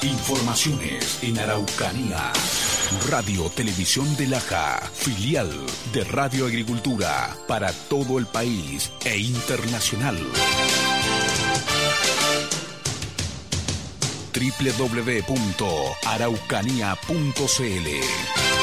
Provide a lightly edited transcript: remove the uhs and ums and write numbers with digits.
Informaciones en Araucanía. Radio Televisión de Laja, filial de Radio Agricultura para todo el país e internacional. www.araucanía.cl